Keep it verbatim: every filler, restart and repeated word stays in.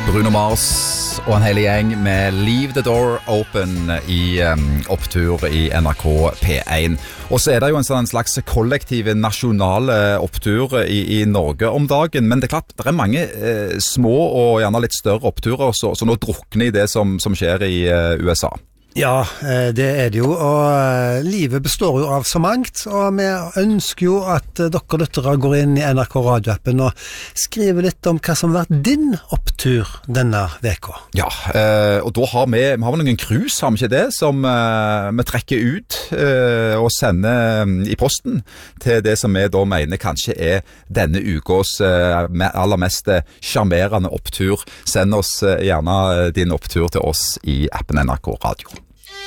Bruno Mars og en hel gjeng med Leave the Door Open i um, opptur i N R K P én. Og så er det jo en sånn slags kollektiv nasjonale opptur i, i Norge om dagen, men det er klart, det er mange eh, små og gjerne litt større oppturer, så, så nå drukner i det som, som skjer i uh, U S A. Ja, det er det jo, og livet består jo av så mangt, og vi ønsker jo at dere lyttere går inn i N R K radioappen og skriver litt om hva som har vært din opptur denne veka. Ja, og da har vi, vi har noen krus, har vi ikke det, som vi trekker ut og sender i posten til det som vi da mener kanskje er denne ukes aller mest charmerende opptur. Send oss gjerne din opptur til oss i appen N R K Radio.